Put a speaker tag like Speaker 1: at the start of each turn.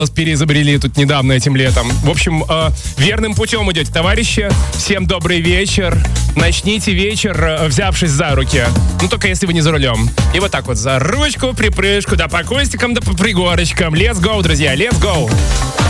Speaker 1: переизобрели тут недавно этим летом. В общем, верным путем идете, товарищи. Всем добрый вечер. Начните вечер, взявшись за руки. Ну, только если вы не за рулем. И вот так вот за ручку, припрыжку, да по кустикам, да по пригорочкам. Let's go, друзья, let's go.